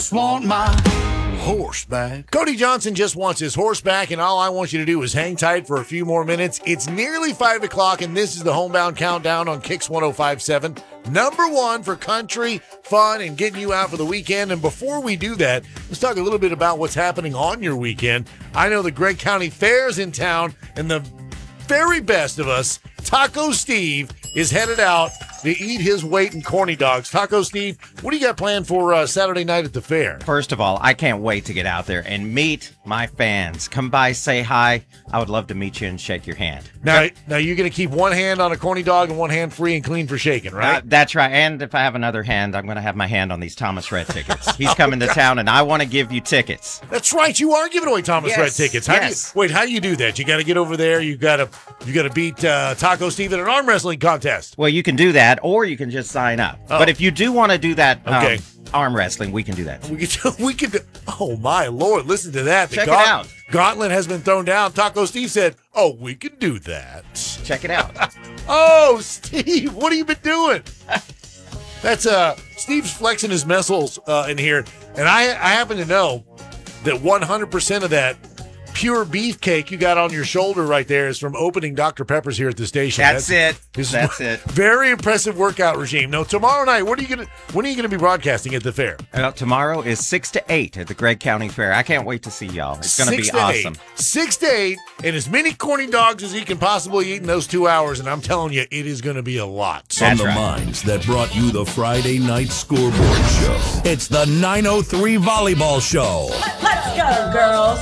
just want my horse back. Cody Johnson just wants his horse back, and all I want you to do is hang tight for a few more minutes. It's nearly 5 o'clock, and this is the Homebound Countdown on Kicks 105.7. Number one for country, fun, and getting you out for the weekend. And before we do that, let's talk a little bit about what's happening on your weekend. I know the Gregg County Fair's in town, and the very best of us, Taco Steve, is headed out to eat his weight in corny dogs. Taco Steve, what do you got planned for Saturday night at the fair? First of all, I can't wait to get out there and meet my fans. Come by, say hi. I would love to meet you and shake your hand. Now you're going to keep one hand on a corny dog and one hand free and clean for shaking, right? That's right. And if I have another hand, I'm going to have my hand on these Thomas Rhett tickets. He's coming to town, and I want to give you tickets. That's right. You are giving away Thomas Rhett tickets. How do you do that? You got to get over there. You got to beat Taco Steve in an arm wrestling contest. Well, you can do that, or you can just sign up. Oh. But if you do want to do that arm wrestling, we can do that. We can do. Oh my Lord! Listen to that. Check it out. Gauntlet has been thrown down. Taco Steve said, "Oh, we can do that." Check it out. Oh, Steve, what have you been doing? That's Steve's flexing his muscles in here, and I happen to know that 100% of that pure beefcake you got on your shoulder right there is from opening Dr. Pepper's here at the station. That's it. Very impressive workout regime. Now, tomorrow night, when are you gonna be broadcasting at the fair? Tomorrow is 6 to 8 at the Gregg County Fair. I can't wait to see y'all. It's going to be awesome. 6 to 8, and as many corny dogs as he can possibly eat in those 2 hours, and I'm telling you, it is going to be a lot. From the minds that brought you the Friday Night Scoreboard Show, it's the 903 Volleyball Show. Let's go, girls.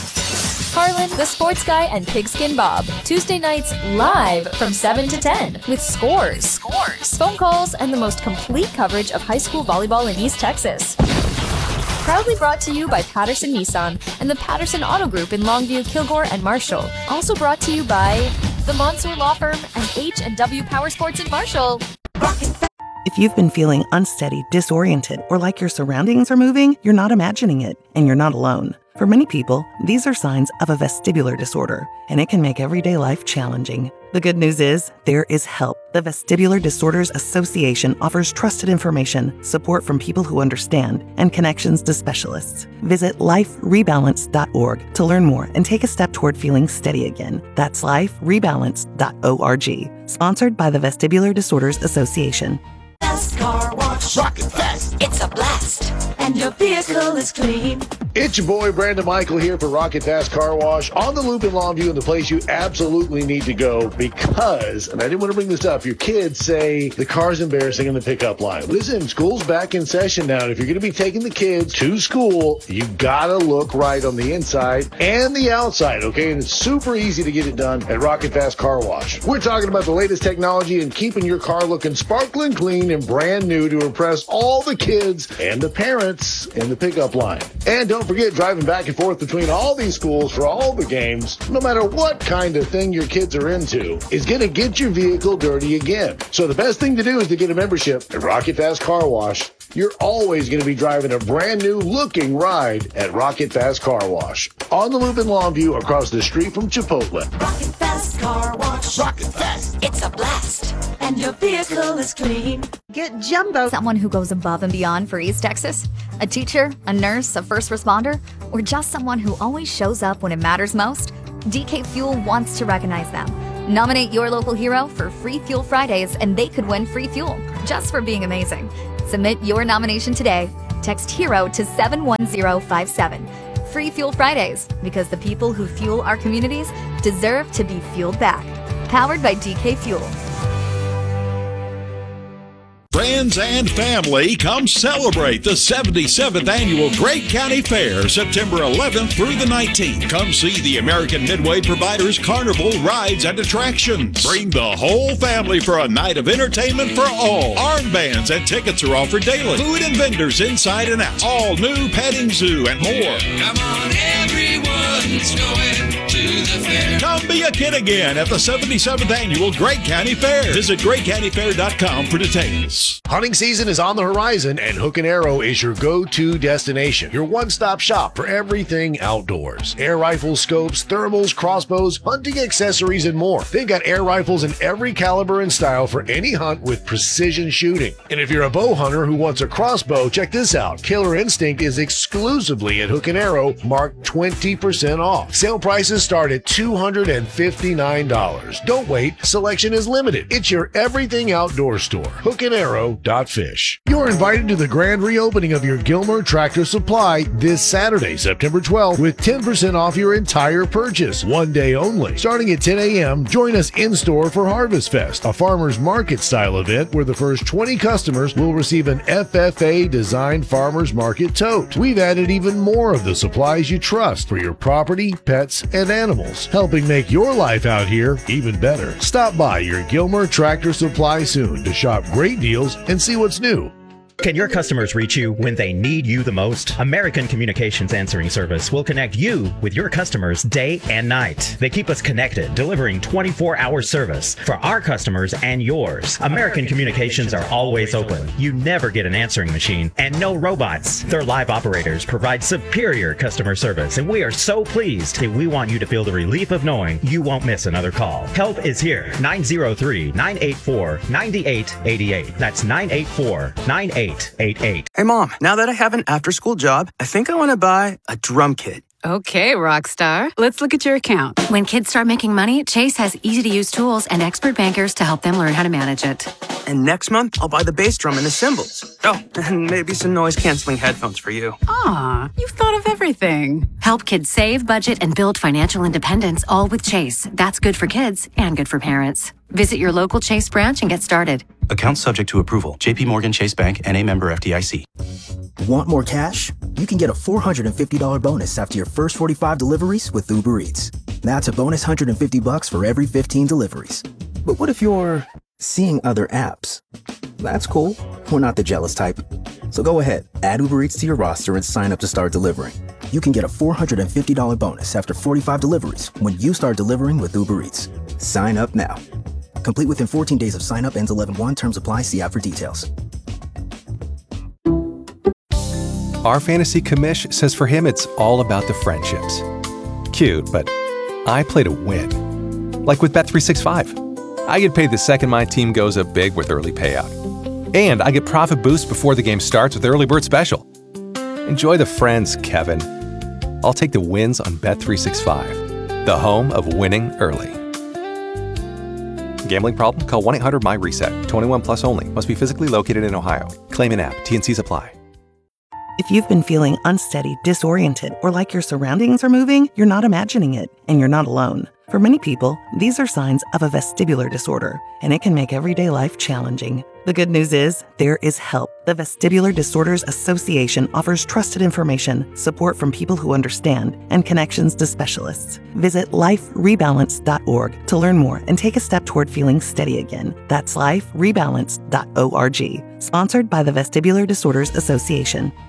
Harlan, the Sports Guy, and Pigskin Bob. Tuesday nights live from 7 to 10 with scores, phone calls, and the most complete coverage of high school volleyball in East Texas. Proudly brought to you by Patterson Nissan and the Patterson Auto Group in Longview, Kilgore, and Marshall. Also brought to you by the Monsoor Law Firm and H&W Power Sports in Marshall. If you've been feeling unsteady, disoriented, or like your surroundings are moving, you're not imagining it, and you're not alone. For many people, these are signs of a vestibular disorder, and it can make everyday life challenging. The good news is, there is help. The Vestibular Disorders Association offers trusted information, support from people who understand, and connections to specialists. Visit liferebalance.org to learn more and take a step toward feeling steady again. That's liferebalance.org. Sponsored by the Vestibular Disorders Association. Fast Car Wash. Rocket Fast. It's a blast. And your vehicle is clean. It's your boy, Brandon Michael, here for Rocket Fast Car Wash on the Loop in Longview, and the place you absolutely need to go because, and I didn't want to bring this up, your kids say the car's embarrassing in the pickup line. Listen, school's back in session now, and if you're going to be taking the kids to school, you got to look right on the inside and the outside, okay? And it's super easy to get it done at Rocket Fast Car Wash. We're talking about the latest technology and keeping your car looking sparkling clean and brand new to impress all the kids and the parents in the pickup line. And don't forget, driving back and forth between all these schools for all the games, no matter what kind of thing your kids are into, is going to get your vehicle dirty again. So the best thing to do is to get a membership at Rocket Fast Car Wash. You're always going to be driving a brand new looking ride at Rocket Fast Car Wash. On the Loop in Longview, across the street from Chipotle. Rocket Fast Car Wash. Rocket Fast. It's a blast. And your vehicle is clean. Get Jumbo. Someone who goes above and beyond for East Texas? A teacher, a nurse, a first responder, or just someone who always shows up when it matters most? DK Fuel wants to recognize them. Nominate your local hero for Free Fuel Fridays and they could win free fuel just for being amazing. Submit your nomination today. Text HERO to 71057. Free Fuel Fridays, because the people who fuel our communities deserve to be fueled back. Powered by DK Fuel. Friends and family, come celebrate the 77th Annual Gregg County Fair, September 11th through the 19th. Come see the American Midway Providers Carnival rides and attractions. Bring the whole family for a night of entertainment for all. Armbands and tickets are offered daily. Food and vendors inside and out. All new petting zoo and more. Come on, everyone, it's going to the fair. Come be a kid again at the 77th Annual Great County Fair. Visit GreatCountyFair.com for details. Hunting season is on the horizon, and Hook & Arrow is your go-to destination. Your one-stop shop for everything outdoors. Air rifles, scopes, thermals, crossbows, hunting accessories, and more. They've got air rifles in every caliber and style for any hunt with precision shooting. And if you're a bow hunter who wants a crossbow, check this out. Killer Instinct is exclusively at Hook & Arrow, marked 20% off. Sale prices start at $259. Don't wait. Selection is limited. It's your everything outdoor store. HookandArrow.fish. You're invited to the grand reopening of your Gilmer Tractor Supply this Saturday, September 12th, with 10% off your entire purchase. One day only. Starting at 10 a.m., join us in-store for Harvest Fest, a farmer's market-style event where the first 20 customers will receive an FFA-designed farmer's market tote. We've added even more of the supplies you trust for your property, pets, and animals, helping make your life out here even better. Stop by your Gilmer Tractor Supply soon to shop great deals and see what's new. Can your customers reach you when they need you the most? American Communications Answering Service will connect you with your customers day and night. They keep us connected, delivering 24-hour service for our customers and yours. American Communications are always open. You never get an answering machine and no robots. Their live operators provide superior customer service, and we are so pleased that we want you to feel the relief of knowing you won't miss another call. Help is here. 903-984-9888. That's 984-9888. Hey Mom, now that I have an after-school job, I think I want to buy a drum kit. Okay, Rockstar. Let's look at your account. When kids start making money, Chase has easy-to-use tools and expert bankers to help them learn how to manage it. And next month, I'll buy the bass drum and the cymbals. Oh, and maybe some noise-canceling headphones for you. Aw, you've thought of everything. Help kids save, budget, and build financial independence, all with Chase. That's good for kids and good for parents. Visit your local Chase branch and get started. Account subject to approval. JP Morgan Chase Bank, N.A. member FDIC. Want more cash? You can get a $450 bonus after your first 45 deliveries with Uber Eats. That's a bonus $150 for every 15 deliveries. But what if you're seeing other apps? That's cool. We're not the jealous type. So go ahead, add Uber Eats to your roster and sign up to start delivering. You can get a $450 bonus after 45 deliveries when you start delivering with Uber Eats. Sign up now. Complete within 14 days of sign up. Ends 11/1. Terms apply. See app for details. Our fantasy commish says for him it's all about the friendships. Cute, but I play to win. Like with Bet365. I get paid the second my team goes up big with early payout. And I get profit boost before the game starts with Early Bird Special. Enjoy the friends, Kevin. I'll take the wins on Bet365, the home of winning early. Gambling problem? Call 1-800-MY-RESET. 21 plus only. Must be physically located in Ohio. Claim in app. T&Cs apply. If you've been feeling unsteady, disoriented, or like your surroundings are moving, you're not imagining it, and you're not alone. For many people, these are signs of a vestibular disorder, and it can make everyday life challenging. The good news is, there is help. The Vestibular Disorders Association offers trusted information, support from people who understand, and connections to specialists. Visit liferebalance.org to learn more and take a step toward feeling steady again. That's liferebalance.org. Sponsored by the Vestibular Disorders Association.